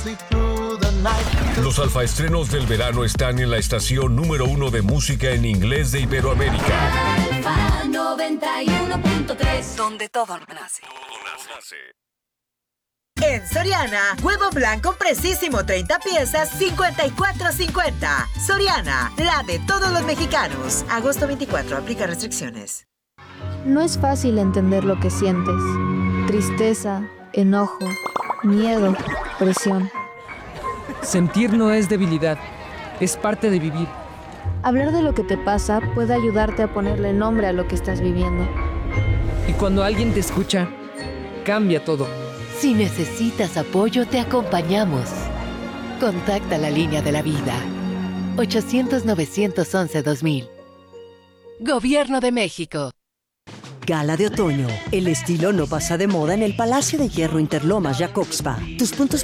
Los alfaestrenos del verano están en la estación número 1 de música en inglés de Iberoamérica. Alfa 91.3, donde todo nace. En Soriana, huevo blanco precisísimo 30 piezas, 54.50. Soriana, la de todos los mexicanos. Agosto 24, aplica restricciones. No es fácil entender lo que sientes. Tristeza, enojo, miedo, presión. Sentir no es debilidad, es parte de vivir. Hablar de lo que te pasa puede ayudarte a ponerle nombre a lo que estás viviendo. Y cuando alguien te escucha, cambia todo. Si necesitas apoyo, te acompañamos. Contacta la línea de la vida. 800-911-2000. Gobierno de México. Gala de otoño. El estilo no pasa de moda en el Palacio de Hierro Interlomas Jacobspa. Tus puntos